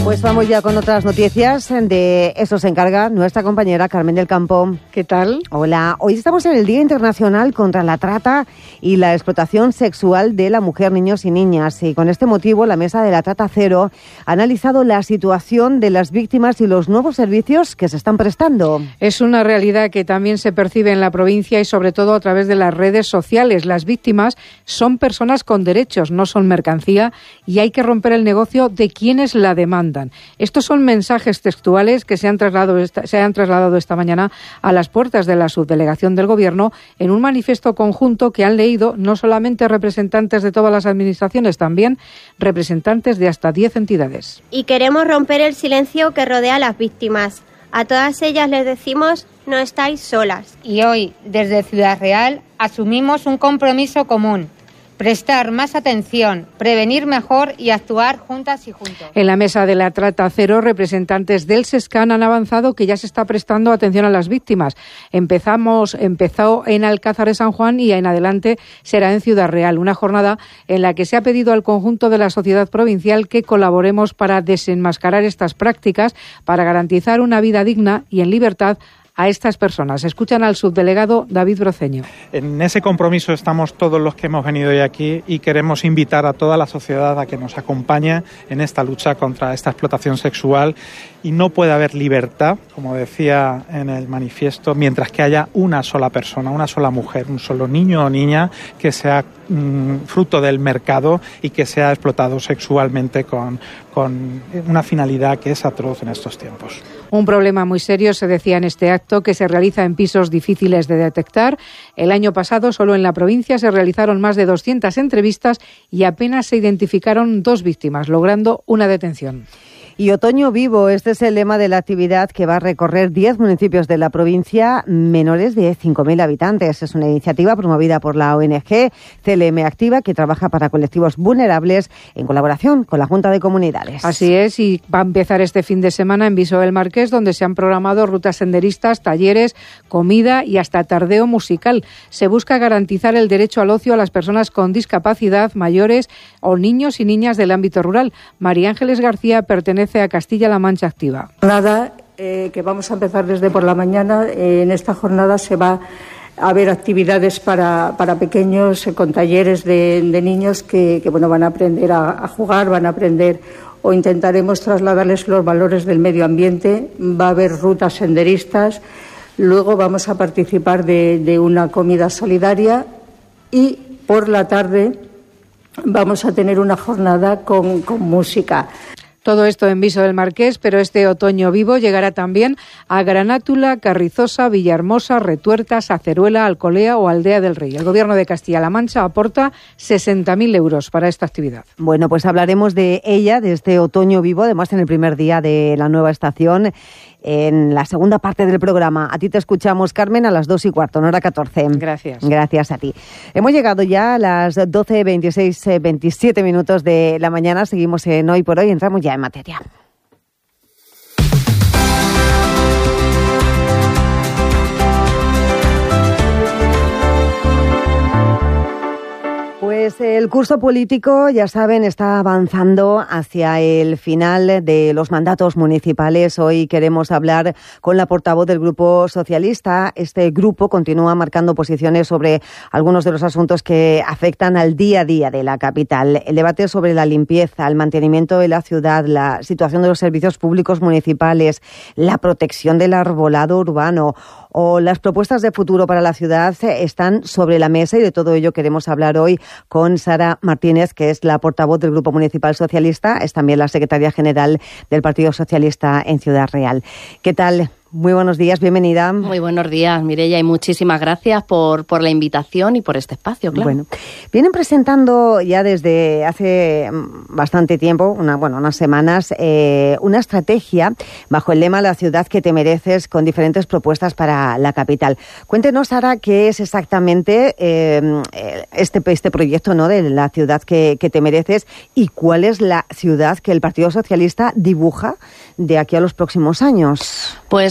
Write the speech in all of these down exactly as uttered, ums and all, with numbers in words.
Pues vamos ya con otras noticias. De eso se encarga nuestra compañera Carmen del Campo. ¿Qué tal? Hola. Hoy estamos en el Día Internacional contra la Trata y la Explotación Sexual de la Mujer, Niños y Niñas. Y con este motivo, la Mesa de la Trata Cero ha analizado la situación de las víctimas y los nuevos servicios que se están prestando. Es una realidad que también se percibe en la provincia y sobre todo a través de las redes sociales. Las víctimas son personas con derechos, no son mercancía, y hay que romper el negocio de quienes la demandan. Estos son mensajes textuales que se han trasladado esta, se han trasladado esta mañana a las puertas de la subdelegación del Gobierno en un manifiesto conjunto que han leído no solamente representantes de todas las administraciones, también representantes de hasta diez entidades. Y queremos romper el silencio que rodea a las víctimas. A todas ellas les decimos: no estáis solas. Y hoy, desde Ciudad Real, asumimos un compromiso común: prestar más atención, prevenir mejor y actuar juntas y juntos. En la Mesa de la Trata Cero, representantes del SESCAN han avanzado que ya se está prestando atención a las víctimas. Empezamos, empezó en Alcázar de San Juan y en adelante será en Ciudad Real. Una jornada en la que se ha pedido al conjunto de la sociedad provincial que colaboremos para desenmascarar estas prácticas, para garantizar una vida digna y en libertad a estas personas. Escuchan al subdelegado David Broceño. En ese compromiso estamos todos los que hemos venido hoy aquí y queremos invitar a toda la sociedad a que nos acompañe en esta lucha contra esta explotación sexual. Y no puede haber libertad, como decía en el manifiesto, mientras que haya una sola persona, una sola mujer, un solo niño o niña que sea mmm, fruto del mercado y que sea explotado sexualmente con, con una finalidad que es atroz en estos tiempos. Un problema muy serio, se decía en este acto, que se realiza en pisos difíciles de detectar. El año pasado, solo en la provincia, se realizaron más de doscientas entrevistas y apenas se identificaron dos víctimas, logrando una detención. Y Otoño Vivo, este es el lema de la actividad que va a recorrer diez municipios de la provincia menores de cinco mil habitantes. Es una iniciativa promovida por la O N G C L M Activa, que trabaja para colectivos vulnerables en colaboración con la Junta de Comunidades. Así es, y va a empezar este fin de semana en Viso del Marqués, donde se han programado rutas senderistas, talleres, comida y hasta tardeo musical. Se busca garantizar el derecho al ocio a las personas con discapacidad, mayores o niños y niñas del ámbito rural. María Ángeles García pertenece a Castilla-La Mancha Activa. Jornada eh, que vamos a empezar desde por la mañana. Eh, en esta jornada se va a haber actividades para, para pequeños eh, con talleres de, de niños que, que bueno, van a aprender a, a jugar, van a aprender o intentaremos trasladarles los valores del medio ambiente. Va a haber rutas senderistas. Luego vamos a participar de, de una comida solidaria y por la tarde vamos a tener una jornada con, con música. Todo esto en Viso del Marqués, pero este Otoño Vivo llegará también a Granátula, Carrizosa, Villahermosa, Retuertas, Aceruela, Alcolea o Aldea del Rey. El Gobierno de Castilla-La Mancha aporta sesenta mil euros para esta actividad. Bueno, pues hablaremos de ella, de este Otoño Vivo, además en el primer día de la nueva estación, en la segunda parte del programa. A ti te escuchamos, Carmen, a las dos y cuarto, no hora catorce. Gracias. Gracias a ti. Hemos llegado ya a las doce, veintiséis, veintisiete minutos de la mañana. Seguimos en Hoy por Hoy. Entramos ya en materia. Pues el curso político, ya saben, está avanzando hacia el final de los mandatos municipales. Hoy queremos hablar con la portavoz del Grupo Socialista. Este grupo continúa marcando posiciones sobre algunos de los asuntos que afectan al día a día de la capital. El debate sobre la limpieza, el mantenimiento de la ciudad, la situación de los servicios públicos municipales, la protección del arbolado urbano o las propuestas de futuro para la ciudad están sobre la mesa, y de todo ello queremos hablar hoy con Sara Martínez, que es la portavoz del Grupo Municipal Socialista, es también la secretaria general del Partido Socialista en Ciudad Real. ¿Qué tal? Muy buenos días, bienvenida. Muy buenos días, Mireia, y muchísimas gracias por, por la invitación y por este espacio, claro. Bueno, vienen presentando ya desde hace bastante tiempo, una, bueno, unas semanas, eh, una estrategia bajo el lema La ciudad que te mereces, con diferentes propuestas para la capital. Cuéntenos, Sara, qué es exactamente eh, este, este proyecto, ¿no?, de la ciudad que, que te mereces, y cuál es la ciudad que el Partido Socialista dibuja de aquí a los próximos años. Pues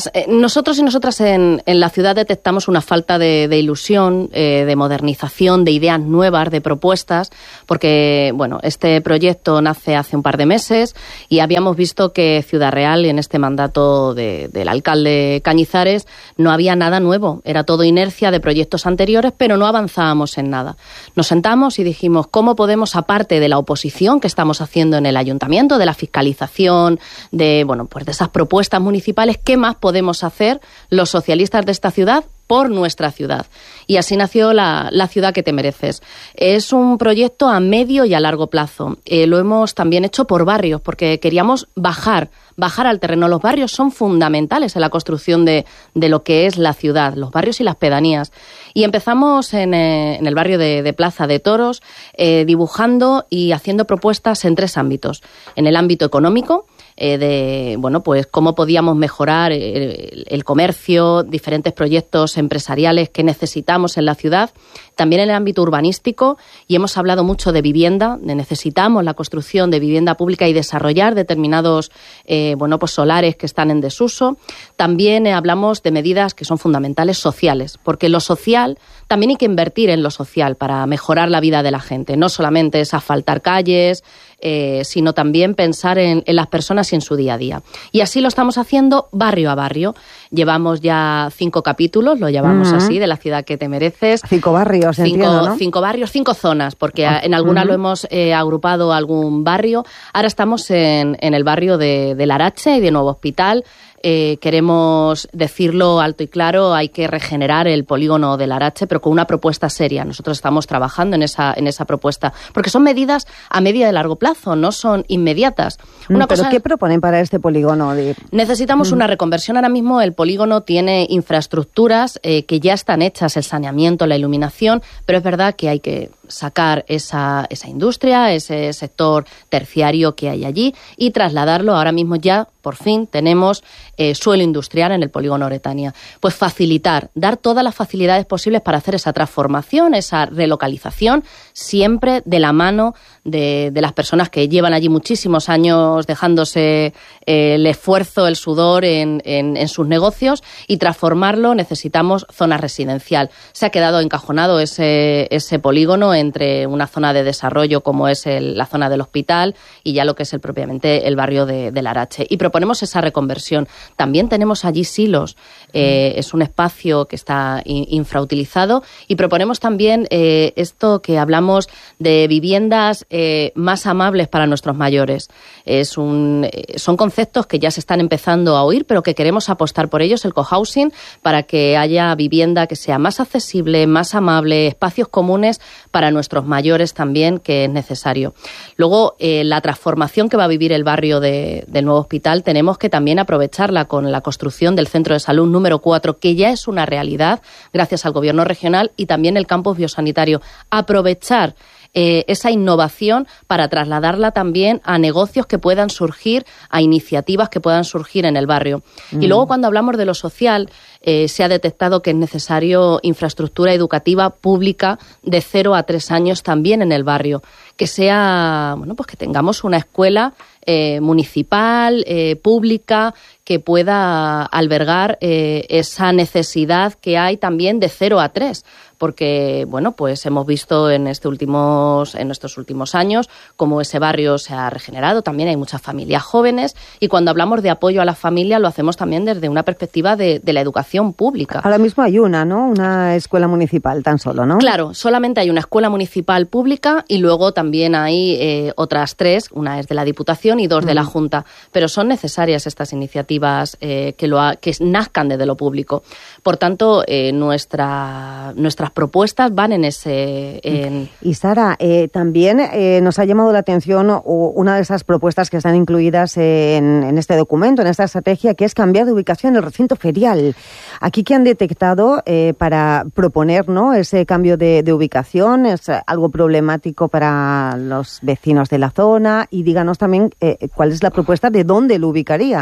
Pues eh, nosotros y nosotras en, en la ciudad detectamos una falta de, de ilusión, eh, de modernización, de ideas nuevas, de propuestas, porque, bueno, este proyecto nace hace un par de meses y habíamos visto que Ciudad Real, en este mandato de, del alcalde Cañizares, no había nada nuevo. Era todo inercia de proyectos anteriores, pero no avanzábamos en nada. Nos sentamos y dijimos, ¿cómo podemos, aparte de la oposición que estamos haciendo en el ayuntamiento, de la fiscalización, de, bueno, pues de esas propuestas municipales, qué más podemos hacer los socialistas de esta ciudad por nuestra ciudad? Y así nació la, la ciudad que te mereces. Es un proyecto a medio y a largo plazo. Eh, lo hemos también hecho por barrios, porque queríamos bajar, bajar al terreno. Los barrios son fundamentales en la construcción de, de lo que es la ciudad, los barrios y las pedanías. Y empezamos en, eh, en el barrio de, de Plaza de Toros, eh, dibujando y haciendo propuestas en tres ámbitos. En el ámbito económico, Eh, de, bueno, pues cómo podíamos mejorar el, el comercio, diferentes proyectos empresariales que necesitamos en la ciudad, también en el ámbito urbanístico, y hemos hablado mucho de vivienda, de necesitamos la construcción de vivienda pública y desarrollar determinados, eh, bueno, pues solares que están en desuso. También eh, hablamos de medidas que son fundamentales sociales, porque lo social, también hay que invertir en lo social para mejorar la vida de la gente, no solamente es asfaltar calles, eh, sino también pensar en, en las personas y en su día a día. Y así lo estamos haciendo barrio a barrio. Llevamos ya cinco capítulos, lo llamamos uh-huh. así, de la ciudad que te mereces. Cinco barrios, cinco, entiendo, ¿no? Cinco barrios, cinco zonas, porque uh-huh. en algunas lo hemos eh, agrupado a algún barrio. Ahora estamos en, en el barrio de, de Larache y de Nuevo Hospital. Eh, queremos decirlo alto y claro, hay que regenerar el polígono de Larache, pero con una propuesta seria. Nosotros estamos trabajando en esa, en esa propuesta, porque son medidas a medio y largo plazo, no son inmediatas. Una ¿Pero cosa, qué proponen para este polígono? Necesitamos mm. una reconversión. Ahora mismo el polígono tiene infraestructuras eh, que ya están hechas, el saneamiento, la iluminación, pero es verdad que hay que sacar esa, esa industria, ese sector terciario que hay allí y trasladarlo. Ahora mismo ya, por fin, tenemos eh, suelo industrial en el polígono Oretania. Pues facilitar, dar todas las facilidades posibles para hacer esa transformación, esa relocalización, siempre de la mano de, de las personas que llevan allí muchísimos años dejándose eh, el esfuerzo, el sudor en, en, en sus negocios, y transformarlo necesitamos zona residencial. Se ha quedado encajonado ese, ese polígono entre una zona de desarrollo como es el, la zona del hospital y ya lo que es el propiamente el barrio de, de Larache. Y proponemos esa reconversión. También tenemos allí silos. Eh, es un espacio que está in, infrautilizado, y proponemos también eh, esto que hablamos de viviendas eh, más amables para nuestros mayores. Es un, eh, son conceptos que ya se están empezando a oír, pero que queremos apostar por ellos, el cohousing, para que haya vivienda que sea más accesible, más amable, espacios comunes para nuestros mayores también, que es necesario. Luego, eh, la transformación que va a vivir el barrio de, del nuevo hospital, tenemos que también aprovecharla con la construcción del centro de salud número cuatro, que ya es una realidad gracias al gobierno regional, y también el campus biosanitario. Aprovechar Eh, esa innovación para trasladarla también a negocios que puedan surgir, a iniciativas que puedan surgir en el barrio. Mm. Y luego, cuando hablamos de lo social, eh, se ha detectado que es necesario infraestructura educativa pública de cero a tres años también en el barrio. Que sea, bueno, pues que tengamos una escuela eh, municipal, eh, pública, que pueda albergar eh, esa necesidad que hay también de cero a tres. Porque, bueno, pues hemos visto en, este últimos, en estos últimos años cómo ese barrio se ha regenerado. También hay muchas familias jóvenes, y cuando hablamos de apoyo a las familias lo hacemos también desde una perspectiva de, de la educación pública. Ahora mismo hay una, ¿no? Una escuela municipal tan solo, ¿no? Claro, solamente hay una escuela municipal pública, y luego también hay eh, otras tres, una es de la Diputación y dos mm. de la Junta. Pero son necesarias estas iniciativas eh, que, lo ha, que nazcan desde lo público. Por tanto, eh, nuestra, nuestra propuestas van en ese... En... Y Sara, eh, también eh, nos ha llamado la atención una de esas propuestas que están incluidas en, en este documento, en esta estrategia, que es cambiar de ubicación el recinto ferial. Aquí, ¿qué han detectado eh, para proponer, ¿no?, ese cambio de, de ubicación? ¿Es algo problemático para los vecinos de la zona? Y díganos también eh, cuál es la propuesta de dónde lo ubicarían.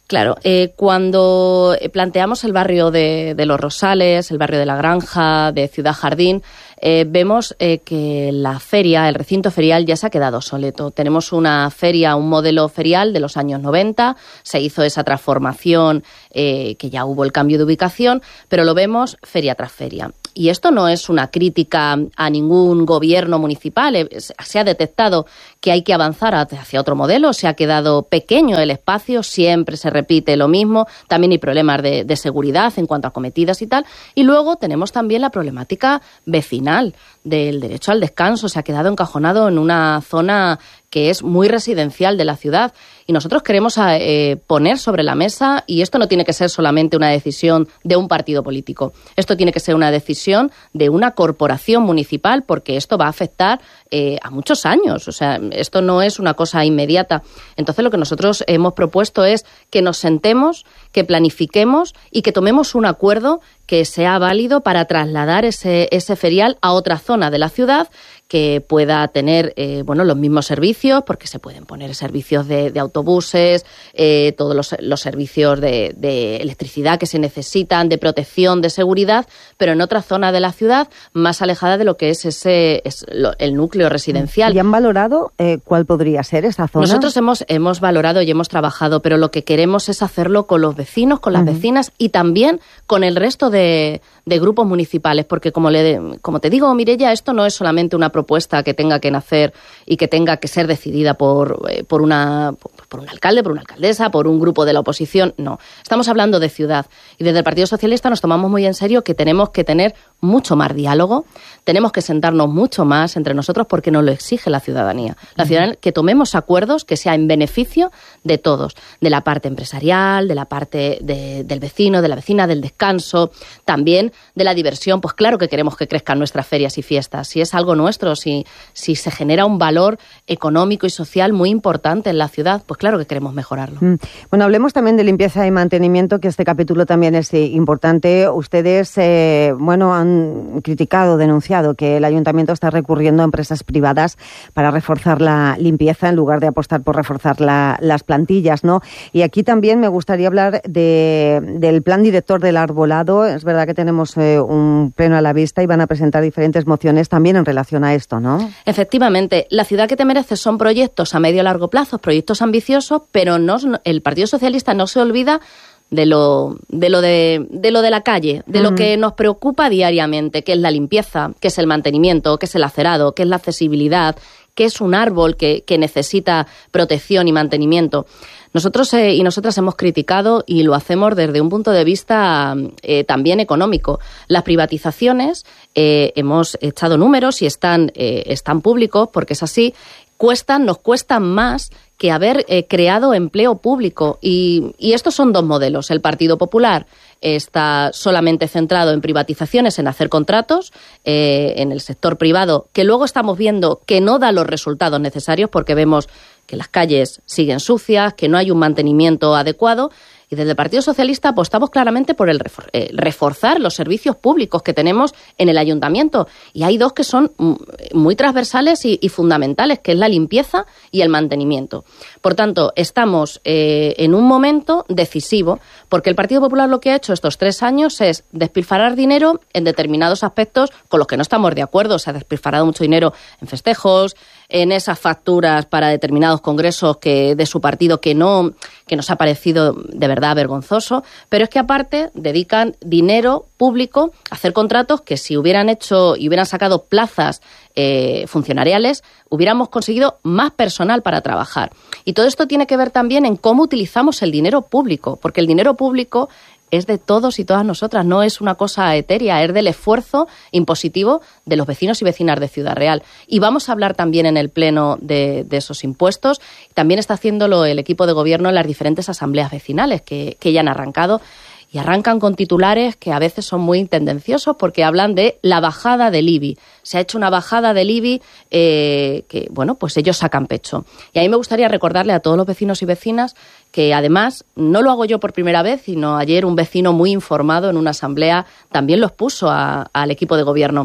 Claro, eh, cuando planteamos el barrio de, de Los Rosales, el barrio de La Granja, de Ciudad Jardín, eh, vemos eh, que la feria, el recinto ferial ya se ha quedado obsoleto. Tenemos una feria, un modelo ferial de los años noventa, se hizo esa transformación, eh, que ya hubo el cambio de ubicación, pero lo vemos feria tras feria. Y esto no es una crítica a ningún gobierno municipal. Se ha detectado que hay que avanzar hacia otro modelo. Se ha quedado pequeño el espacio, siempre se repite lo mismo. También hay problemas de, de seguridad en cuanto a cometidas y tal. Y luego tenemos también la problemática vecinal del derecho al descanso. Se ha quedado encajonado en una zona que es muy residencial de la ciudad. Y nosotros queremos eh, poner sobre la mesa, y esto no tiene que ser solamente una decisión de un partido político, esto tiene que ser una decisión de una corporación municipal, porque esto va a afectar eh, a muchos años. O sea, esto no es una cosa inmediata. Entonces, lo que nosotros hemos propuesto es que nos sentemos, que planifiquemos y que tomemos un acuerdo que sea válido para trasladar ese, ese ferial a otra zona de la ciudad, que pueda tener eh, bueno, los mismos servicios, porque se pueden poner servicios de, de autobuses, eh, todos los, los servicios de, de electricidad que se necesitan, de protección, de seguridad, pero en otra zona de la ciudad, más alejada de lo que es ese es lo, el núcleo residencial. ¿Y han valorado eh, cuál podría ser esa zona? Nosotros hemos, hemos valorado y hemos trabajado, pero lo que queremos es hacerlo con los vecinos, con las uh-huh. vecinas y también con el resto de, de grupos municipales, porque como, le, como te digo, Mireia, esto no es solamente una propuesta que tenga que nacer y que tenga que ser decidida por, eh, por, una, por, por un alcalde, por una alcaldesa, por un grupo de la oposición. No, estamos hablando de ciudad. Y desde el Partido Socialista nos tomamos muy en serio que tenemos que tener mucho más diálogo, tenemos que sentarnos mucho más entre nosotros porque nos lo exige la ciudadanía. La ciudadanía, que tomemos acuerdos que sea en beneficio de todos, de la parte empresarial, de la parte de, del vecino, de la vecina, del descanso, también de la diversión. Pues claro que queremos que crezcan nuestras ferias y fiestas. Si es algo nuestro, si, si se genera un valor económico y social muy importante en la ciudad, pues claro que queremos mejorarlo. Mm. Bueno, hablemos también de limpieza y mantenimiento, que este capítulo también es importante. Ustedes, eh, bueno, han criticado, denunciado que el ayuntamiento está recurriendo a empresas privadas para reforzar la limpieza en lugar de apostar por reforzar la, las plantillas, ¿no? Y aquí también me gustaría hablar de, del plan director del arbolado. Es verdad que tenemos eh, un pleno a la vista y van a presentar diferentes mociones también en relación a esto, ¿no? Efectivamente, la ciudad que te mereces son proyectos a medio y largo plazo, proyectos ambiciosos, pero no, el Partido Socialista no se olvida de lo de lo de, de lo de la calle, de uh-huh. lo que nos preocupa diariamente, que es la limpieza, que es el mantenimiento, que es el acerado, que es la accesibilidad, que es un árbol que, que necesita protección y mantenimiento. Nosotros eh, y nosotras hemos criticado, y lo hacemos desde un punto de vista eh, también económico, las privatizaciones. Eh, hemos echado números y están, eh, están públicos, porque es así, cuestan, nos cuestan más que haber eh, creado empleo público. Y, y estos son dos modelos. El Partido Popular está solamente centrado en privatizaciones, en hacer contratos eh, en el sector privado, que luego estamos viendo que no da los resultados necesarios, porque vemos que las calles siguen sucias, que no hay un mantenimiento adecuado. Y desde el Partido Socialista apostamos claramente por el refor- eh, reforzar los servicios públicos que tenemos en el ayuntamiento. Y hay dos que son muy transversales y, y fundamentales, que es la limpieza y el mantenimiento. Por tanto, estamos eh, en un momento decisivo, porque el Partido Popular lo que ha hecho estos tres años es despilfarrar dinero en determinados aspectos con los que no estamos de acuerdo. Se ha despilfarrado mucho dinero en festejos, en esas facturas para determinados congresos que de su partido que no que nos ha parecido de verdad vergonzoso, pero es que aparte dedican dinero público a hacer contratos que si hubieran hecho y hubieran sacado plazas eh, funcionariales, hubiéramos conseguido más personal para trabajar. Y todo esto tiene que ver también en cómo utilizamos el dinero público, porque el dinero público es de todos y todas nosotras, no es una cosa etérea, es del esfuerzo impositivo de los vecinos y vecinas de Ciudad Real. Y vamos a hablar también en el pleno de, de esos impuestos. También está haciéndolo el equipo de gobierno en las diferentes asambleas vecinales que, que ya han arrancado. Y arrancan con titulares que a veces son muy tendenciosos, porque hablan de la bajada del I B I. Se ha hecho una bajada del I B I eh, que, bueno, pues ellos sacan pecho. Y a mí me gustaría recordarle a todos los vecinos y vecinas que, además, no lo hago yo por primera vez, sino ayer un vecino muy informado en una asamblea también los puso a, al equipo de gobierno.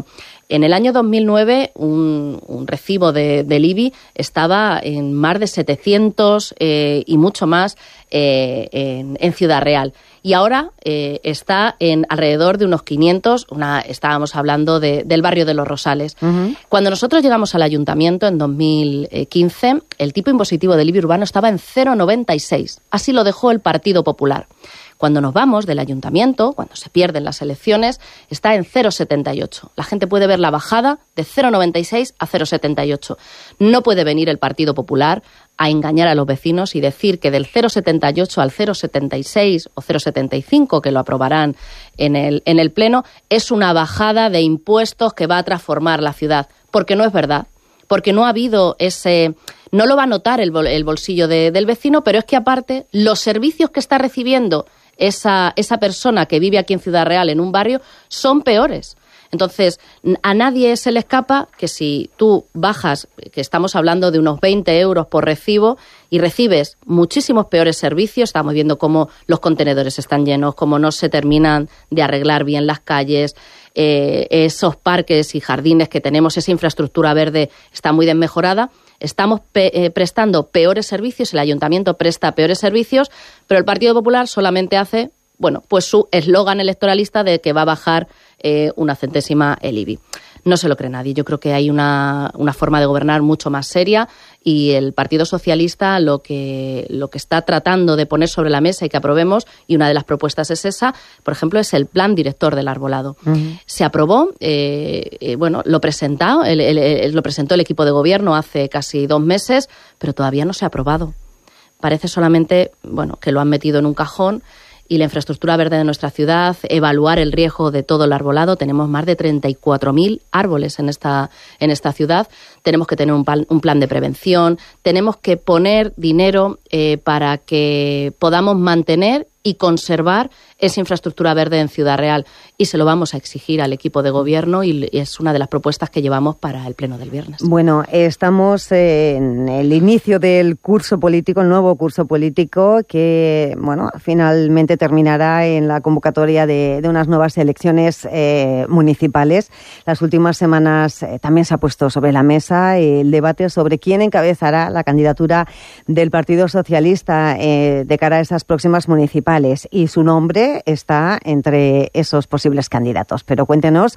En el año dos mil nueve, un, un recibo de, del I B I estaba en más de setecientos eh, y mucho más eh, en, en Ciudad Real. Y ahora eh, está en alrededor de unos quinientos, una, estábamos hablando de, del barrio de Los Rosales. Uh-huh. Cuando nosotros llegamos al ayuntamiento en dos mil quince, el tipo impositivo del I B I urbano estaba en cero coma noventa y seis. Así lo dejó el Partido Popular. Cuando nos vamos del ayuntamiento, cuando se pierden las elecciones, está en cero coma setenta y ocho. La gente puede ver la bajada de cero coma noventa y seis a cero coma setenta y ocho. No puede venir el Partido Popular a engañar a los vecinos y decir que del cero coma setenta y ocho al cero coma setenta y seis o cero coma setenta y cinco, que lo aprobarán en el, en el Pleno, es una bajada de impuestos que va a transformar la ciudad. Porque no es verdad. Porque no ha habido ese... No lo va a notar el, bol, el bolsillo de, del vecino, pero es que aparte los servicios que está recibiendo esa, esa persona que vive aquí en Ciudad Real, en un barrio, son peores. Entonces, a nadie se le escapa que si tú bajas, que estamos hablando de unos veinte euros por recibo, y recibes muchísimos peores servicios, estamos viendo cómo los contenedores están llenos, cómo no se terminan de arreglar bien las calles, eh, esos parques y jardines que tenemos, esa infraestructura verde está muy desmejorada. Estamos pe- eh, prestando peores servicios, el ayuntamiento presta peores servicios, pero el Partido Popular solamente hace, bueno, pues su eslogan electoralista de que va a bajar eh, una centésima el I B I. No se lo cree nadie. Yo creo que hay una, una forma de gobernar mucho más seria y el Partido Socialista lo que, lo que está tratando de poner sobre la mesa y que aprobemos, y una de las propuestas es esa, por ejemplo, es el plan director del arbolado. Uh-huh. Se aprobó, eh, eh, bueno, lo, presentado, el, el, el, lo presentó el equipo de gobierno hace casi dos meses, pero todavía no se ha aprobado. Parece solamente, bueno, que lo han metido en un cajón. Y la infraestructura verde de nuestra ciudad, evaluar el riesgo de todo el arbolado. Tenemos más de treinta y cuatro mil árboles en esta, en esta ciudad. Tenemos que tener un plan, un plan de prevención. Tenemos que poner dinero eh, para que podamos mantener y conservar esa infraestructura verde en Ciudad Real. Y se lo vamos a exigir al equipo de gobierno y es una de las propuestas que llevamos para el pleno del viernes. Bueno, estamos en el inicio del curso político, el nuevo curso político que, bueno, finalmente terminará en la convocatoria de, de unas nuevas elecciones eh, municipales. Las últimas semanas eh, también se ha puesto sobre la mesa el debate sobre quién encabezará la candidatura del Partido Socialista eh, de cara a esas próximas municipales. Y su nombre está entre esos posibles candidatos. Pero cuéntenos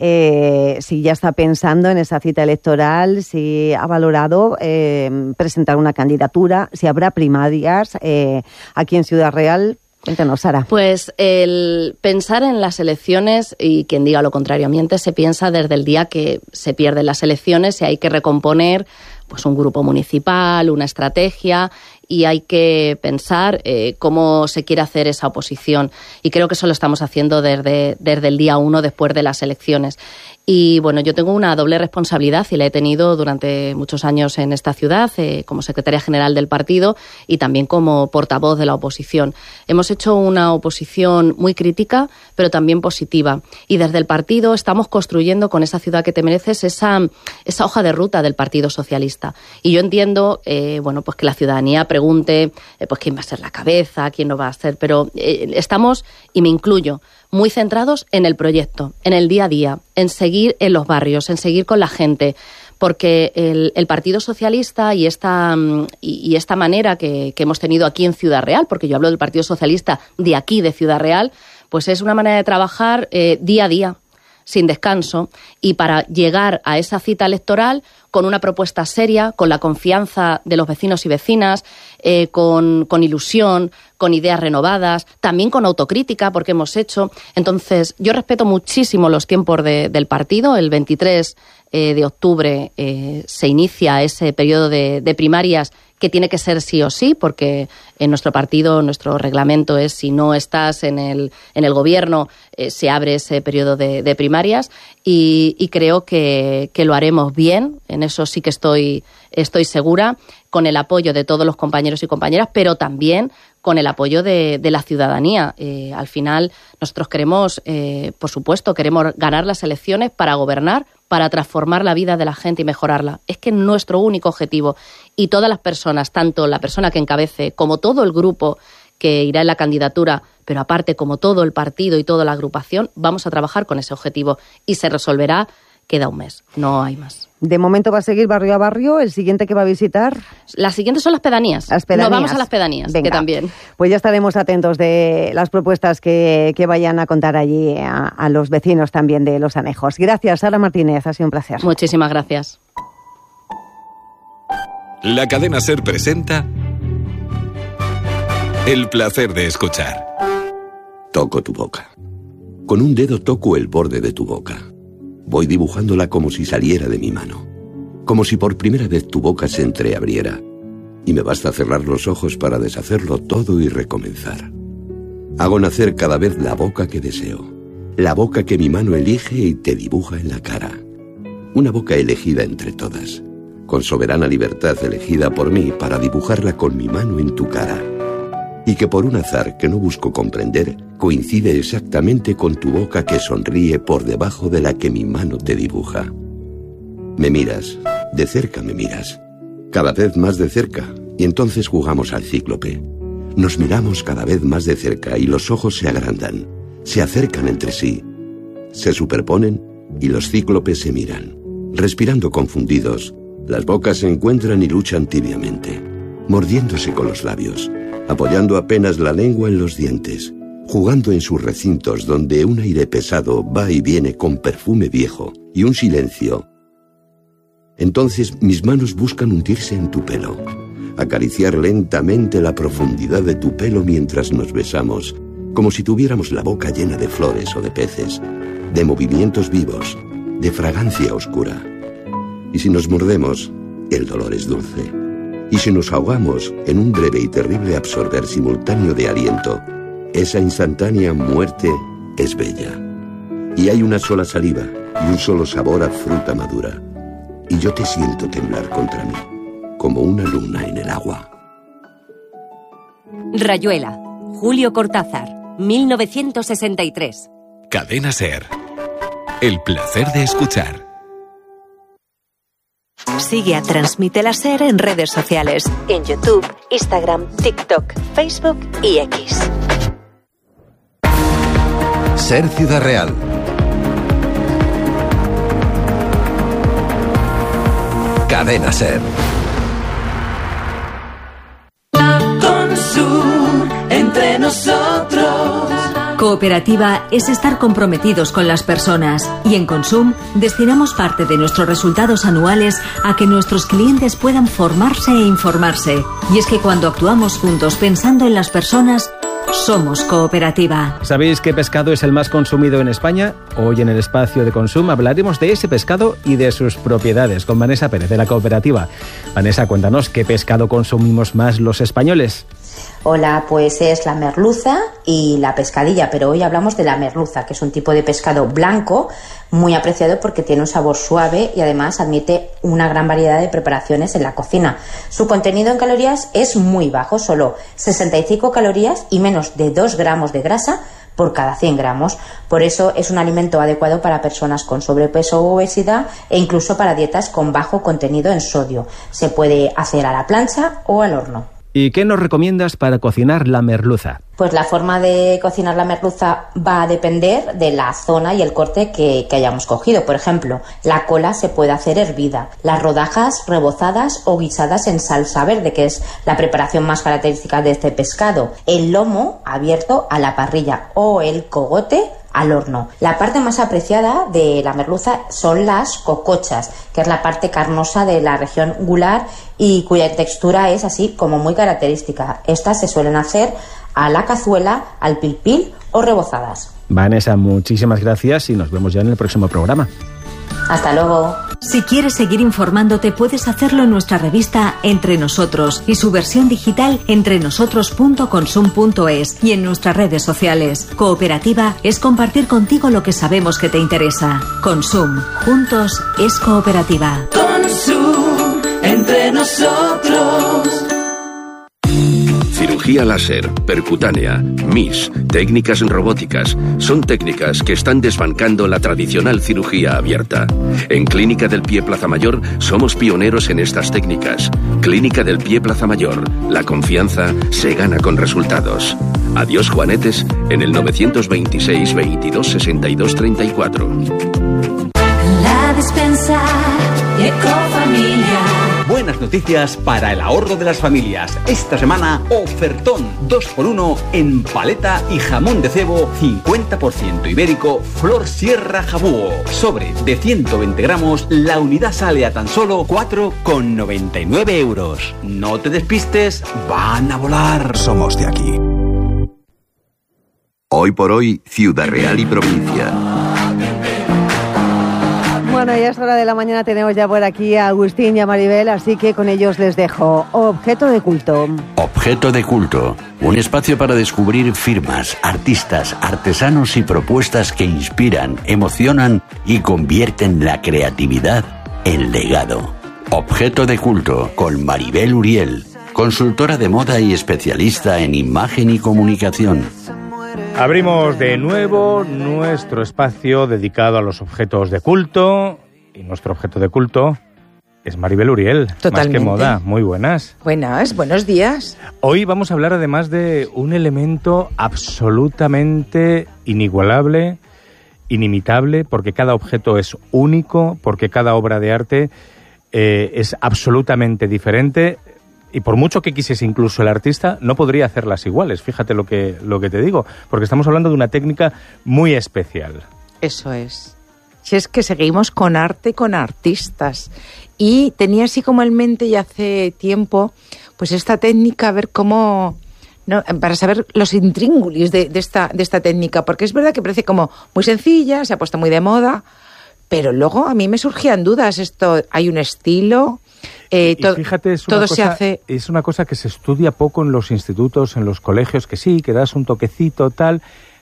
eh, si ya está pensando en esa cita electoral, si ha valorado eh, presentar una candidatura, si habrá primarias eh, aquí en Ciudad Real. Cuéntenos, Sara. Pues el pensar en las elecciones, y quien diga lo contrario miente, se piensa desde el día que se pierden las elecciones y hay que recomponer pues un grupo municipal, una estrategia, y hay que pensar eh, cómo se quiere hacer esa oposición. Y creo que eso lo estamos haciendo desde, desde el día uno después de las elecciones. Y bueno, yo tengo una doble responsabilidad y la he tenido durante muchos años en esta ciudad, eh, como secretaria general del partido y también como portavoz de la oposición. Hemos hecho una oposición muy crítica, pero también positiva. Y desde el partido estamos construyendo con esa ciudad que te mereces esa, esa hoja de ruta del Partido Socialista. Y yo entiendo, eh, bueno, pues que la ciudadanía pregunte, eh, pues quién va a ser la cabeza, quién no va a ser, pero eh, estamos, y me incluyo, muy centrados en el proyecto, en el día a día, en seguir en los barrios, en seguir con la gente, porque el, el Partido Socialista y esta, y, y esta manera que, que hemos tenido aquí en Ciudad Real, porque yo hablo del Partido Socialista de aquí, de Ciudad Real, pues es una manera de trabajar eh, día a día, sin descanso, y para llegar a esa cita electoral con una propuesta seria, con la confianza de los vecinos y vecinas, eh, con, con ilusión, con ideas renovadas, también con autocrítica, porque hemos hecho. Entonces, yo respeto muchísimo los tiempos de, del partido. El veintitrés eh, de octubre eh, se inicia ese periodo de, de primarias que tiene que ser sí o sí, porque en nuestro partido, nuestro reglamento es si no estás en el, en el gobierno, eh, se abre ese periodo de, de primarias y, y creo que, que lo haremos bien, en eso sí que estoy, estoy segura, con el apoyo de todos los compañeros y compañeras, pero también con el apoyo de, de la ciudadanía. Eh, al final, nosotros queremos, eh, por supuesto, queremos ganar las elecciones para gobernar, para transformar la vida de la gente y mejorarla. Es que es nuestro único objetivo. Y todas las personas, tanto la persona que encabece como todo el grupo que irá en la candidatura, pero aparte como todo el partido y toda la agrupación, vamos a trabajar con ese objetivo y se resolverá queda un mes, no hay más. De momento va a seguir barrio a barrio. ¿El siguiente que va a visitar? Las siguientes son las pedanías. Las pedanías. Nos vamos a las pedanías, Venga, que también. Pues ya estaremos atentos de las propuestas que, que vayan a contar allí a, a los vecinos también de Los Anejos. Gracias, Sara Martínez. Ha sido un placer. Muchísimas gracias. La cadena SER presenta El placer de escuchar. Toco tu boca. Con un dedo toco el borde de tu boca. Voy dibujándola como si saliera de mi mano. Como si por primera vez tu boca se entreabriera. Y me basta cerrar los ojos para deshacerlo todo y recomenzar. Hago nacer cada vez la boca que deseo. La boca que mi mano elige y te dibuja en la cara. Una boca elegida entre todas. Con soberana libertad elegida por mí para dibujarla con mi mano en tu cara. Y que por un azar que no busco comprender, coincide exactamente con tu boca que sonríe por debajo de la que mi mano te dibuja. Me miras, de cerca me miras, cada vez más de cerca, y entonces jugamos al cíclope. Nos miramos cada vez más de cerca y los ojos se agrandan, se acercan entre sí, se superponen y los cíclopes se miran. Respirando confundidos, las bocas se encuentran y luchan tibiamente, mordiéndose con los labios, apoyando apenas la lengua en los dientes, jugando en sus recintos donde un aire pesado va y viene con perfume viejo y un silencio. Entonces mis manos buscan hundirse en tu pelo, acariciar lentamente la profundidad de tu pelo mientras nos besamos, como si tuviéramos la boca llena de flores o de peces, de movimientos vivos, de fragancia oscura. Y si nos mordemos, el dolor es dulce. Y si nos ahogamos en un breve y terrible absorber simultáneo de aliento, esa instantánea muerte es bella. Y hay una sola saliva y un solo sabor a fruta madura. Y yo te siento temblar contra mí, como una luna en el agua. Rayuela, Julio Cortázar, mil novecientos sesenta y tres. Cadena SER. El placer de escuchar. Sigue a Transmite la SER en redes sociales, en YouTube, Instagram, TikTok, Facebook y X. SER Ciudad Real. Cadena SER. Consum, entre nosotros. Cooperativa es estar comprometidos con las personas y en Consum destinamos parte de nuestros resultados anuales a que nuestros clientes puedan formarse e informarse. Y es que cuando actuamos juntos pensando en las personas, somos cooperativa. ¿Sabéis qué pescado es el más consumido en España? Hoy en el espacio de Consum hablaremos de ese pescado y de sus propiedades con Vanessa Pérez de la cooperativa. Vanessa, cuéntanos, ¿qué pescado consumimos más los españoles? Hola, pues es la merluza y la pescadilla, pero hoy hablamos de la merluza, que es un tipo de pescado blanco muy apreciado porque tiene un sabor suave y además admite una gran variedad de preparaciones en la cocina. Su contenido en calorías es muy bajo, solo sesenta y cinco calorías y menos de dos gramos de grasa por cada cien gramos. Por eso es un alimento adecuado para personas con sobrepeso o obesidad e incluso para dietas con bajo contenido en sodio. Se puede hacer a la plancha o al horno. ¿Y qué nos recomiendas para cocinar la merluza? Pues la forma de cocinar la merluza va a depender de la zona y el corte que, que hayamos cogido. Por ejemplo, la cola se puede hacer hervida, las rodajas rebozadas o guisadas en salsa verde, que es la preparación más característica de este pescado, el lomo abierto a la parrilla o el cogote al horno. La parte más apreciada de la merluza son las cocochas, que es la parte carnosa de la región gular y cuya textura es así como muy característica. Estas se suelen hacer a la cazuela, al pil pil o rebozadas. Vanessa, muchísimas gracias y nos vemos ya en el próximo programa. Hasta luego. Si quieres seguir informándote, puedes hacerlo en nuestra revista Entre Nosotros y su versión digital entrenosotros punto consum punto es y en nuestras redes sociales. Cooperativa es compartir contigo lo que sabemos que te interesa. Consum, juntos es cooperativa. Consum, entre nosotros. Cirugía láser, percutánea, M I S, técnicas robóticas, son técnicas que están desbancando la tradicional cirugía abierta. En Clínica del Pie Plaza Mayor somos pioneros en estas técnicas. Clínica del Pie Plaza Mayor, la confianza se gana con resultados. Adiós Juanetes en el novecientos veintiséis veintidós sesenta y dos treinta y cuatro. La casa y Ecofamilia. Buenas noticias para el ahorro de las familias. Esta semana, ofertón dos por uno en paleta y jamón de cebo cincuenta por ciento ibérico Flor Sierra Jabúo. Sobre de ciento veinte gramos, la unidad sale a tan solo cuatro con noventa y nueve euros. No te despistes, van a volar. Somos de aquí. Hoy por hoy, Ciudad Real y provincia. Bueno, ya es hora de la mañana, tenemos ya por aquí a Agustín y a Maribel, así que con ellos les dejo Objeto de Culto. Objeto de Culto, un espacio para descubrir firmas, artistas, artesanos y propuestas que inspiran, emocionan y convierten la creatividad en legado. Objeto de Culto, con Maribel Uriel, consultora de moda y especialista en imagen y comunicación. Abrimos de nuevo nuestro espacio dedicado a los objetos de culto, y nuestro objeto de culto es Maribel Uriel. Totalmente. Más que moda. Muy buenas. Buenas, buenos días. Hoy vamos a hablar además de un elemento absolutamente inigualable, inimitable, porque cada objeto es único, porque cada obra de arte eh, es absolutamente diferente. Y por mucho que quisiese incluso el artista, no podría hacerlas iguales. Fíjate lo que, lo que te digo. Porque estamos hablando de una técnica muy especial. Eso es. Si es que seguimos con arte, con artistas. Y tenía así como en mente ya hace tiempo, pues esta técnica, a ver cómo... ¿no? Para saber los intríngulis de, de, esta, de esta técnica. Porque es verdad que parece como muy sencilla, se ha puesto muy de moda. Pero luego a mí me surgían dudas. Esto, hay un estilo... Eh, y fíjate, es una, todo cosa, se hace... es una cosa que se estudia poco en los institutos, en los colegios, que sí, que das un toquecito, tal,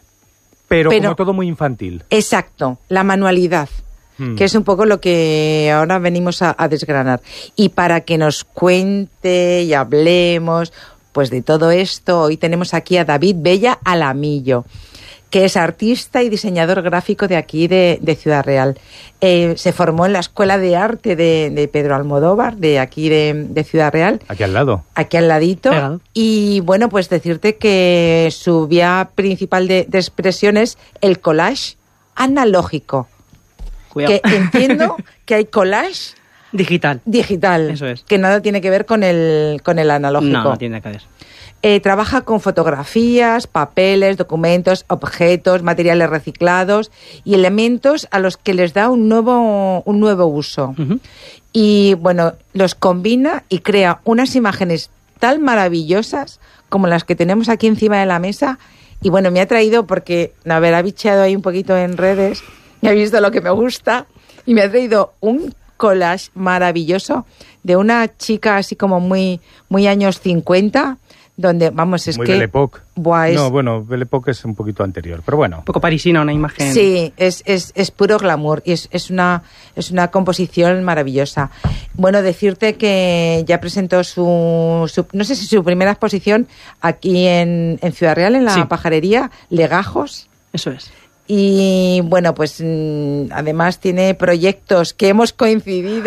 pero, pero como todo muy infantil. Exacto, la manualidad, hmm. que es un poco lo que ahora venimos a, a desgranar. Y para que nos cuente y hablemos pues de todo esto, hoy tenemos aquí a David Bella Alamillo, que es artista y diseñador gráfico de aquí, de, de Ciudad Real. Eh, se formó en la Escuela de Arte de, de Pedro Almodóvar, de aquí de, de Ciudad Real. Aquí al lado. Aquí al ladito. Pegado. Y bueno, pues decirte que su vía principal de, de expresión es el collage analógico. Cuidado. Que entiendo que hay collage... Digital. Digital. Eso es. Que nada tiene que ver con el, con el analógico. No, no tiene que ver. Eh, trabaja con fotografías, papeles, documentos, objetos, materiales reciclados y elementos a los que les da un nuevo, un nuevo uso. Uh-huh. Y bueno, los combina y crea unas imágenes tan maravillosas como las que tenemos aquí encima de la mesa. Y bueno, me ha traído, porque a ver, ha bicheado ahí un poquito en redes, y ha visto lo que me gusta, y me ha traído un collage maravilloso de una chica así como muy, muy años cincuenta, donde, vamos, es muy que... Belle Époque. Buah, es... No, bueno, Belle Époque es un poquito anterior, pero bueno. Un poco parisina, una imagen... Sí, es, es, es puro glamour y es, es, una, es una composición maravillosa. Bueno, decirte que ya presentó su, su... no sé si su primera exposición aquí en, en Ciudad Real, en la sí. pajarería Legajos. Eso es. Y bueno, pues además tiene proyectos que hemos coincidido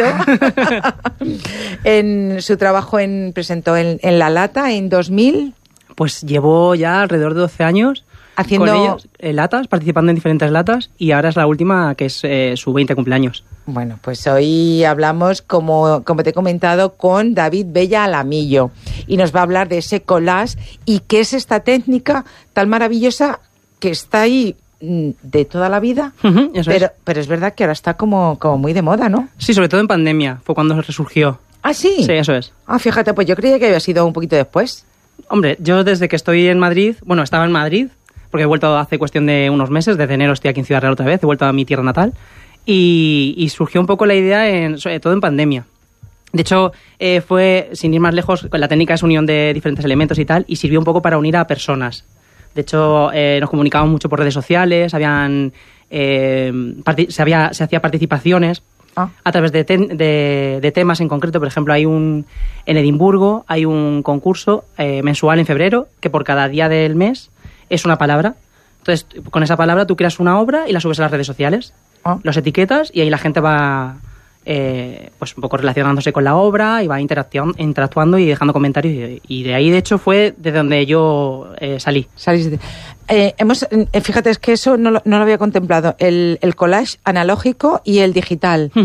en su trabajo, en presentó en, en La Lata en dos mil. Pues llevo ya alrededor de doce años haciendo con ellos, eh, latas, participando en diferentes latas, y ahora es la última, que es eh, su veinte cumpleaños. Bueno, pues hoy hablamos, como, como te he comentado, con David Bella Alamillo, y nos va a hablar de ese collage y qué es esta técnica tan maravillosa que está ahí de toda la vida, uh-huh, eso pero, es. pero es verdad que ahora está como, como muy de moda, ¿no? Sí, sobre todo en pandemia, fue cuando resurgió. ¿Ah, sí? Sí, eso es. Ah, fíjate, pues yo creía que había sido un poquito después. Hombre, yo desde que estoy en Madrid, bueno, estaba en Madrid, porque he vuelto hace cuestión de unos meses, desde enero estoy aquí en Ciudad Real otra vez, he vuelto a mi tierra natal, y, y surgió un poco la idea, en, sobre todo en pandemia. De hecho, eh, fue, sin ir más lejos, la técnica es unión de diferentes elementos y tal, y sirvió un poco para unir a personas. De hecho, eh, nos comunicábamos mucho por redes sociales, habían, eh, parti- se, había, se hacía participaciones ah. a través de, ten- de, de temas en concreto. Por ejemplo, hay un en Edimburgo hay un concurso eh, mensual en febrero que por cada día del mes es una palabra. Entonces, con esa palabra tú creas una obra y la subes a las redes sociales, ah. los etiquetas y ahí la gente va... Eh, pues un poco relacionándose con la obra y va interactuando, interactuando y dejando comentarios y, y de ahí de hecho fue de donde yo eh, salí. Salís. Eh, hemos, eh, fíjate, es que eso no lo, no lo había contemplado, el, el collage analógico y el digital.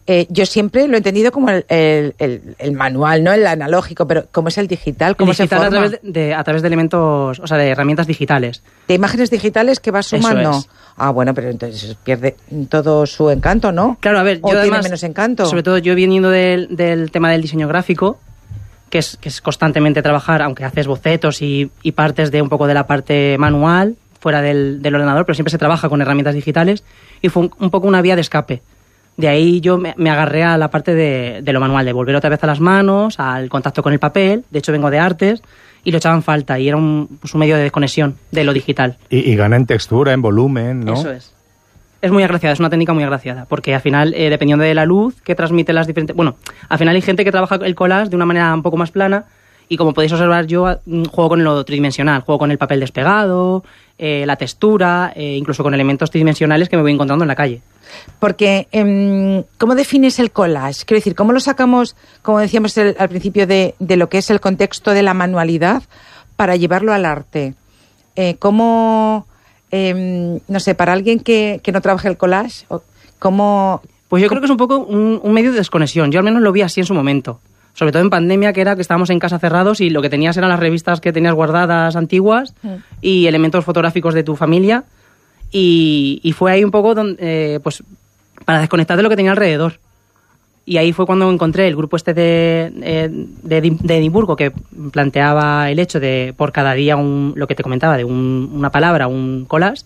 Eh, yo siempre lo he entendido como el, el, el, el manual, ¿no? El analógico, pero ¿cómo es el digital? ¿Cómo el digital se forma? A través de, a través de elementos, o sea, de herramientas digitales. De imágenes digitales que vas sumando. Eso es. Ah, bueno, pero entonces pierde todo su encanto, ¿no? Claro, a ver, o yo tiene además, menos encanto. Sobre todo yo viniendo del, del tema del diseño gráfico, que es, que es constantemente trabajar, aunque haces bocetos y, y partes de un poco de la parte manual, fuera del, del ordenador, pero siempre se trabaja con herramientas digitales, y fue un, un poco una vía de escape. De ahí yo me, me agarré a la parte de, de lo manual, de volver otra vez a las manos, al contacto con el papel. De hecho, vengo de artes y lo echaban falta, y era un, pues un medio de desconexión de lo digital. Y, y gana en textura, en volumen, ¿no? Eso es. Es muy agraciada, es una técnica muy agraciada, porque al final, eh, dependiendo de la luz que transmite las diferentes... Bueno, al final hay gente que trabaja el collage de una manera un poco más plana, y como podéis observar, yo juego con lo tridimensional, juego con el papel despegado, eh, la textura, eh, incluso con elementos tridimensionales que me voy encontrando en la calle. Porque, eh, ¿cómo defines el collage? Quiero decir, ¿cómo lo sacamos, como decíamos el, al principio, de, de lo que es el contexto de la manualidad para llevarlo al arte? Eh, ¿Cómo, eh, no sé, para alguien que, que no trabaje el collage, cómo...? Pues yo creo que es un poco un, un medio de desconexión. Yo al menos lo vi así en su momento. Sobre todo en pandemia, que era que estábamos en casa cerrados y lo que tenías eran las revistas que tenías guardadas antiguas sí. y elementos fotográficos de tu familia. Y, y fue ahí un poco donde, eh, pues, para desconectar de lo que tenía alrededor. Y ahí fue cuando encontré el grupo este de, eh, de, de Edimburgo, que planteaba el hecho de, por cada día, un, lo que te comentaba, de un, una palabra, un collage.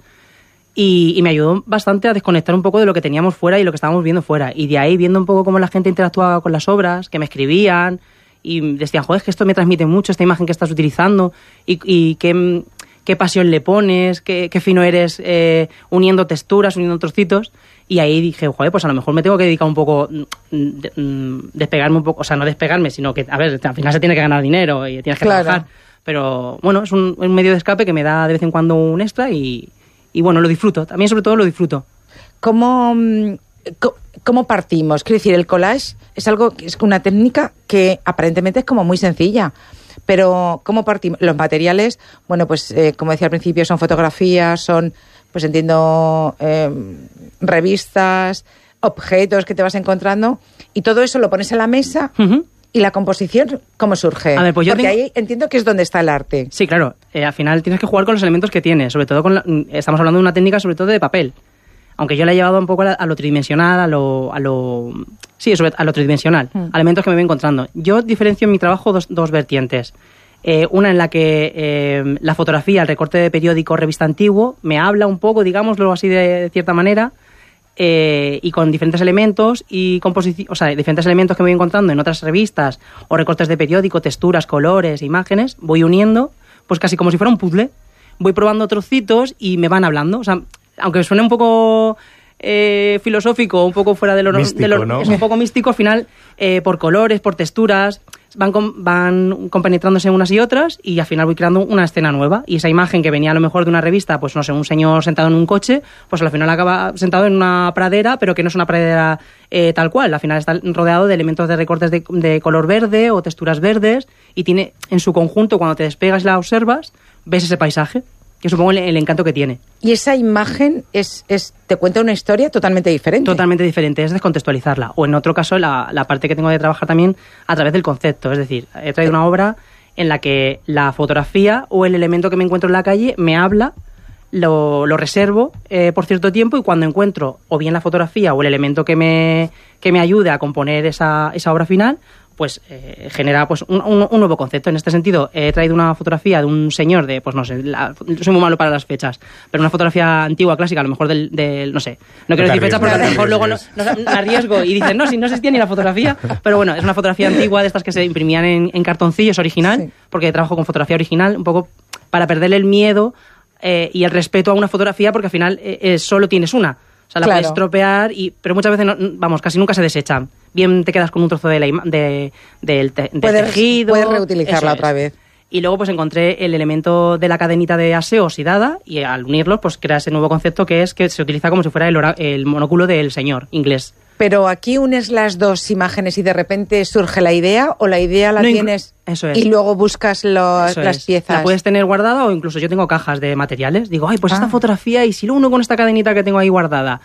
Y, y me ayudó bastante a desconectar un poco de lo que teníamos fuera y lo que estábamos viendo fuera. Y de ahí, viendo un poco cómo la gente interactuaba con las obras, que me escribían y decían, joder, es que esto me transmite mucho, esta imagen que estás utilizando, y, y qué, qué pasión le pones, qué, qué fino eres eh, uniendo texturas, uniendo trocitos. Y ahí dije, joder, pues a lo mejor me tengo que dedicar un poco, de, de, despegarme un poco, o sea, no despegarme, sino que, a ver, al final se tiene que ganar dinero y tienes que claro. trabajar. Pero bueno, es un, un medio de escape que me da de vez en cuando un extra y... Y bueno, lo disfruto, también sobre todo lo disfruto. ¿Cómo, cómo partimos? Quiero decir, el collage es algo, es una técnica que aparentemente es como muy sencilla, pero ¿cómo partimos? Los materiales, bueno, pues eh, como decía al principio, son fotografías, son, pues entiendo, eh, revistas, objetos que te vas encontrando, y todo eso lo pones en la mesa... Uh-huh. ¿Y la composición cómo surge? A ver, pues yo Porque tengo... ahí entiendo que es donde está el arte. Sí, claro. Eh, al final tienes que jugar con los elementos que tienes. Sobre todo con la... Estamos hablando de una técnica sobre todo de papel. Aunque yo la he llevado un poco a, la, a lo tridimensional, a lo... A lo... Sí, sobre, a lo tridimensional. Mm. A elementos que me voy encontrando. Yo diferencio en mi trabajo dos, dos vertientes. Eh, una en la que eh, la fotografía, el recorte de periódico, revista antiguo, me habla un poco, digámoslo así de, de cierta manera... Eh, y con diferentes elementos y composición, o sea, diferentes elementos que me voy encontrando en otras revistas o recortes de periódico, texturas, colores, imágenes, voy uniendo, pues casi como si fuera un puzzle. Voy probando trocitos y me van hablando. O sea, aunque suene un poco eh, filosófico, un poco fuera de lo, místico, de lo ¿no? es un poco místico, al final, eh, por colores, por texturas, van, com, van compenetrándose unas y otras, y al final voy creando una escena nueva. Y esa imagen que venía a lo mejor de una revista, pues no sé, un señor sentado en un coche, pues al final acaba sentado en una pradera, pero que no es una pradera eh, tal cual. Al final está rodeado de elementos de recortes de, de color verde o texturas verdes, y tiene en su conjunto, cuando te despegas y la observas, ves ese paisaje, que supongo el, el encanto que tiene. Y esa imagen es, es te cuenta una historia totalmente diferente. Totalmente diferente, es descontextualizarla. O en otro caso, la, la parte que tengo de trabajar también a través del concepto. Es decir, he traído una obra en la que la fotografía o el elemento que me encuentro en la calle me habla, lo, lo reservo eh, por cierto tiempo, y cuando encuentro o bien la fotografía o el elemento que me, que me ayude a componer esa, esa obra final, pues eh, genera pues un, un, un nuevo concepto. En este sentido, he traído una fotografía de un señor de, pues no sé, la, soy muy malo para las fechas, pero una fotografía antigua, clásica, a lo mejor del, del no sé, no quiero decir fechas porque a lo mejor luego no, no, me arriesgo y dicen, no, si no existía ni la fotografía, pero bueno, es una fotografía antigua de estas que se imprimían en, en cartoncillo, es original, sí. Porque trabajo con fotografía original, un poco para perderle el miedo eh, y el respeto a una fotografía, porque al final eh, eh, solo tienes una. O sea, la claro. puedes estropear, y, pero muchas veces, no, vamos, casi nunca se desechan. Bien te quedas con un trozo de, la ima- de, de, de, de puedes, tejido. Puedes reutilizarla otra vez. Y luego pues encontré el elemento de la cadenita de aseo oxidada, y al unirlos pues crea ese nuevo concepto que es que se utiliza como si fuera el, ora- el monóculo del señor inglés. Pero aquí unes las dos imágenes y de repente surge la idea, o la idea la no, tienes eso es. Y luego buscas los, las es. piezas. La puedes tener guardada, o incluso yo tengo cajas de materiales. Digo, ay, pues ah. esta fotografía, y si lo uno con esta cadenita que tengo ahí guardada,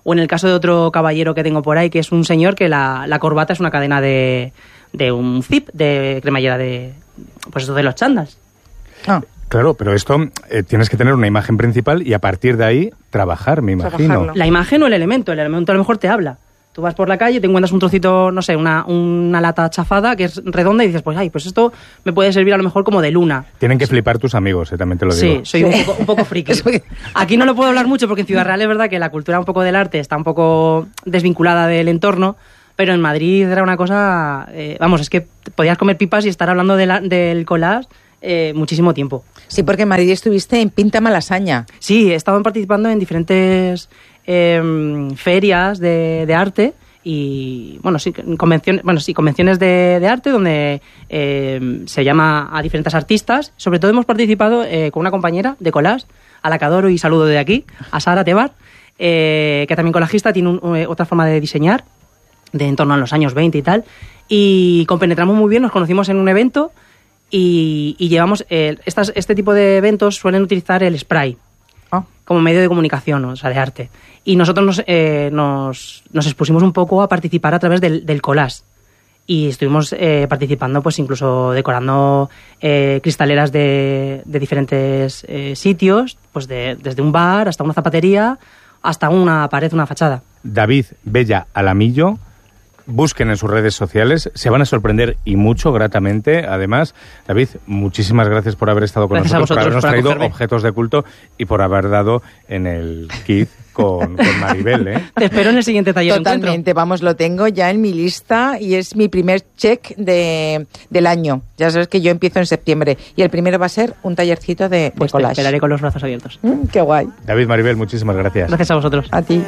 O en el caso de otro caballero que tengo por ahí, que es un señor que la, la corbata es una cadena de, de un zip, de cremallera de, pues eso de los chándals. Ah. Claro, pero esto eh, tienes que tener una imagen principal y a partir de ahí trabajar, me imagino. Trabajarlo. La imagen o el elemento. El elemento a lo mejor te habla. Tú vas por la calle, te encuentras un trocito, no sé, una, una lata chafada que es redonda y dices, pues ay, pues esto me puede servir a lo mejor como de luna. Tienen que flipar tus amigos, eh, también te lo digo. Sí, soy un poco, un poco friki. Aquí no lo puedo hablar mucho porque en Ciudad Real es verdad que la cultura un poco del arte está un poco desvinculada del entorno, pero en Madrid era una cosa, eh, vamos, es que podías comer pipas y estar hablando de la, del collage eh, muchísimo tiempo. Sí, porque en Madrid estuviste en Pinta Malasaña. Sí, he estado participando en diferentes eh, ferias de, de arte y, bueno, sí, convenciones, bueno, sí, convenciones de, de arte donde eh, se llama a diferentes artistas. Sobre todo hemos participado eh, con una compañera de collage, a la que adoro y saludo de aquí, a Sara Tebar, eh, que también collagista, tiene un, eh, otra forma de diseñar, de en torno a los años veinte y tal, y compenetramos muy bien, nos conocimos en un evento. Y, y llevamos, eh, estas, este tipo de eventos suelen utilizar el spray oh. como medio de comunicación, o sea, de arte. Y nosotros nos, eh, nos, nos expusimos un poco a participar a través del, del collage. Y estuvimos eh, participando, pues incluso decorando eh, cristaleras de, de diferentes eh, sitios, pues de, desde un bar hasta una zapatería, hasta una pared, una fachada. David Bella Alamillo. Busquen en sus redes sociales, se van a sorprender y mucho, gratamente. Además, David, muchísimas gracias por haber estado con gracias nosotros, a vosotros, por habernos por traído acogerme. objetos de culto y por haber dado en el kit con, con Maribel, ¿eh? Te espero en el siguiente taller. Totalmente, vamos, lo tengo ya en mi lista y es mi primer check de, del año. Ya sabes que yo empiezo en septiembre y el primero va a ser un tallercito de, Pues de collage. te esperaré con los brazos abiertos. Mm, qué guay. David, Maribel, muchísimas gracias. Gracias a vosotros. A ti.